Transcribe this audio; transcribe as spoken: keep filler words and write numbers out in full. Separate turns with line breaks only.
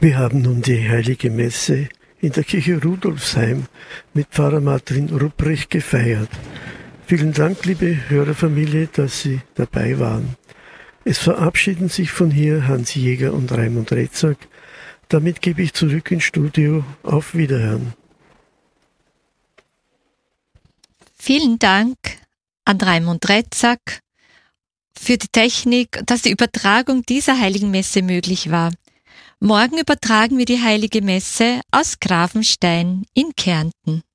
Wir haben nun die Heilige Messe in der Kirche Rudolfsheim mit Pfarrer Martin Rupprecht gefeiert. Vielen Dank, liebe Hörerfamilie, dass Sie dabei waren. Es verabschieden sich von hier Hans Jäger und Raimund Retzak. Damit gebe ich zurück ins Studio. Auf Wiederhören.
Vielen Dank an Raimund Retzak für die Technik, dass die Übertragung dieser Heiligen Messe möglich war. Morgen übertragen wir die Heilige Messe aus Grafenstein in Kärnten.